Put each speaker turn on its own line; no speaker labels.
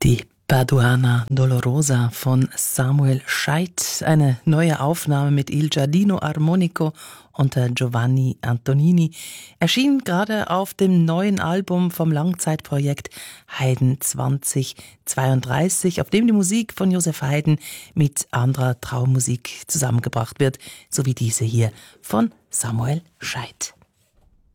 Die Paduana Dolorosa von Samuel Scheidt, eine neue Aufnahme mit Il Giardino Armonico unter Giovanni Antonini, erschien gerade auf dem neuen Album vom Langzeitprojekt Haydn 2032, auf dem die Musik von Joseph Haydn mit anderer Traummusik zusammengebracht wird, so wie diese hier von Samuel Scheidt.